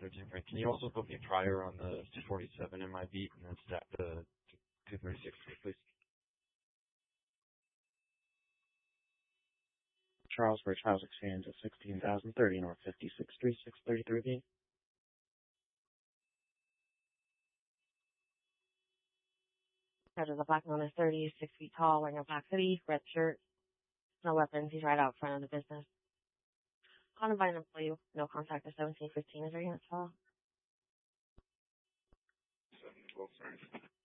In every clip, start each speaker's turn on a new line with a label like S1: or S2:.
S1: 13th, right? Can you also book me prior on the 247 in my beat and then stack the 236, please?
S2: Charles Bridge House Exchange at 16,030 North 56th Street, 633B.
S3: There's a black man is 30, 6 feet tall, wearing a black hoodie, red shirt, no weapons. He's right out front of the business. Uninvited employee, no contact at 1715 is our unit file.
S1: 712, sorry.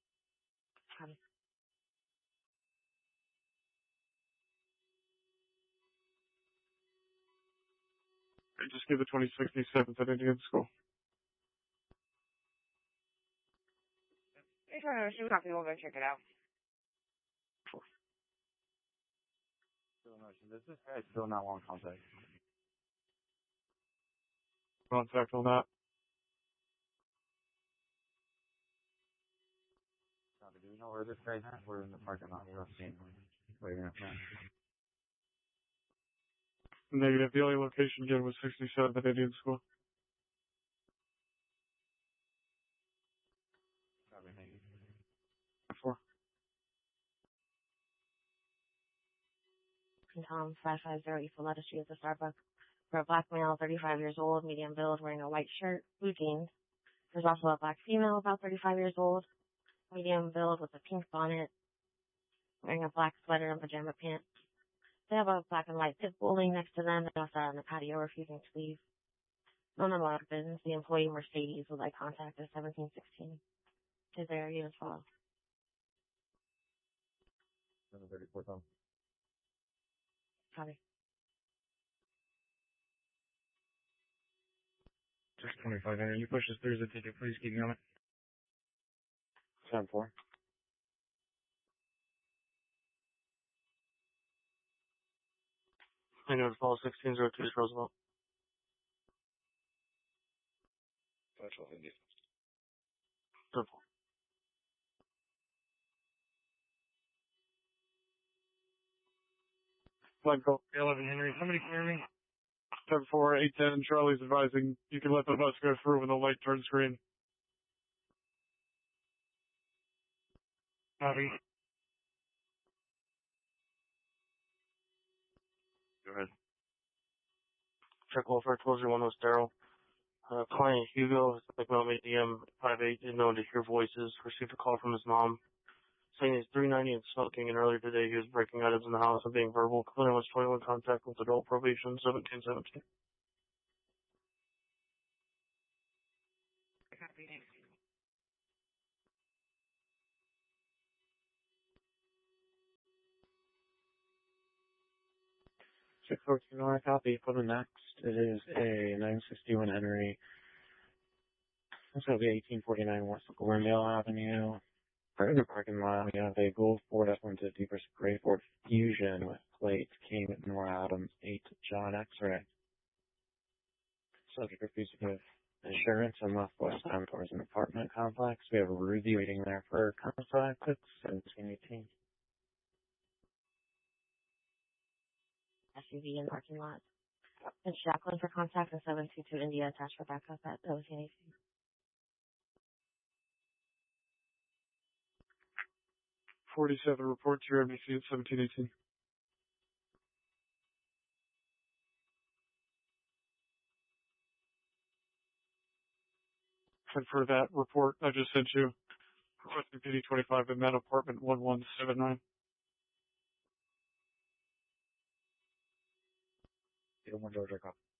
S4: Just give the 2067th at Indian School.
S3: Hey, sure, she copy. We'll go check it out.
S1: Does this guy still not want contact?
S4: Contact on that.
S1: Do you know where this guy's at? We're in the parking lot. We're waiting up there.
S4: Negative. The only location again was 67 at Indian School.
S1: Copy, thank you.
S4: 4.
S3: Tom 550 East Valletta Street at the Starbucks. For a black male, 35 years old, medium build, wearing a white shirt, blue jeans. There's also a black female, about 35 years old, medium build with a pink bonnet, wearing a black sweater and pajama pants. They have a black and white pit bull laying next to them. They also are on the patio refusing to leave. None of them are business. The employee Mercedes with eye contact at 1716. Is there units follow?
S1: 734, Tom.
S3: Copy.
S1: Just 25, Henry. You push us through the ticket. Please keep me on it.
S2: 7-4.
S4: I know it's ball 1602 Roosevelt.
S1: 512, India.
S4: 7-4. Flag call.
S1: 11, Henry. Somebody can hear me?
S4: 7-4, 810. Charlie's advising you can let the bus go through when the light turns green.
S1: Copy. Go ahead.
S4: Check welfare 1201 Darryl. Client Hugo, like mom ADM 58, is known to hear voices, received a call from his mom saying he's 390 and smoking, and earlier today he was breaking items in the house and being verbal. Complainant was 21 contact with adult probation 1717.
S3: Copy, thanks.
S2: Check 14 North, copy. Put in next. It is a 961 Henry. It's going to be 1849 West Glendale Avenue. Right in the parking lot, we have a Gold Ford F-150 versus Gray Ford Fusion with plates King Nora Adams 8 John X-Ray. Subject refused to give insurance and left westbound towards an apartment complex. We have a Ruby waiting there for contact at 1718.
S3: SUV in the parking lot. It's Jacqueline for contact and 722 India attached for backup at 1718.
S4: 47 report to your NBC at 1718. And for that report I just sent you, requesting PD 25 in that apartment 1179.
S1: You don't want Georgia cop.